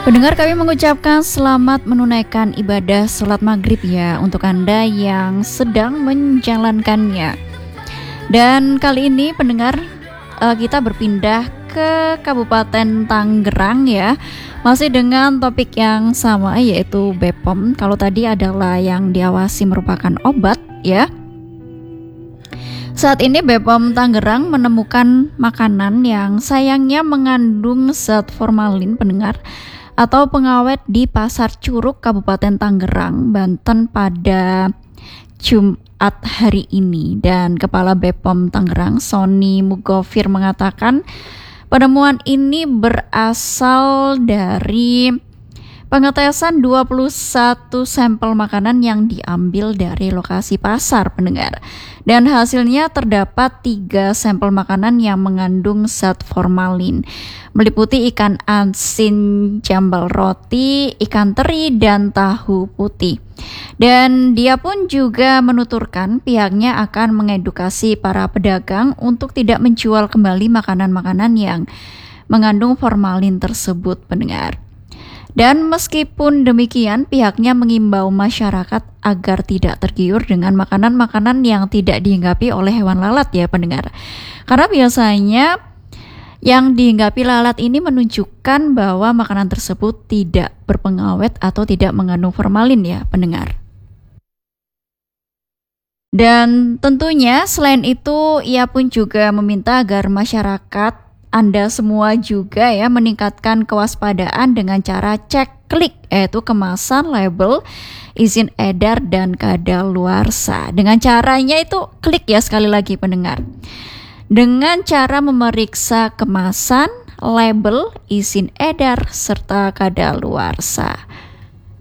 Pendengar, kami mengucapkan selamat menunaikan ibadah sholat maghrib ya untuk Anda yang sedang menjalankannya. Dan kali ini pendengar, kita berpindah ke Kabupaten Tangerang ya. Masih dengan topik yang sama yaitu BPOM. Kalau tadi adalah yang diawasi merupakan obat ya. Saat ini BPOM Tangerang menemukan makanan yang sayangnya mengandung zat formalin, pendengar, atau pengawet di Pasar Curug Kabupaten Tangerang, Banten pada Jumat hari ini. Dan Kepala BPOM Tangerang, Sony Mugofir, mengatakan penemuan ini berasal dari pengetesan 21 sampel makanan yang diambil dari lokasi pasar, pendengar. Dan hasilnya terdapat 3 sampel makanan yang mengandung zat formalin, meliputi ikan asin jambal roti, ikan teri, dan tahu putih. Dan dia pun juga menuturkan pihaknya akan mengedukasi para pedagang untuk tidak menjual kembali makanan-makanan yang mengandung formalin tersebut, pendengar. Dan meskipun demikian, pihaknya mengimbau masyarakat agar tidak tergiur dengan makanan-makanan yang tidak dihinggapi oleh hewan lalat ya, pendengar. Karena biasanya yang dihinggapi lalat ini menunjukkan bahwa makanan tersebut tidak berpengawet atau tidak mengandung formalin ya, pendengar. Dan tentunya selain itu, ia pun juga meminta agar masyarakat, Anda semua juga ya, meningkatkan kewaspadaan dengan cara cek klik, yaitu kemasan, label, izin edar, dan kadaluarsa. Dengan caranya itu klik ya, sekali lagi pendengar. Dengan cara memeriksa kemasan, label, izin edar, serta kadaluarsa.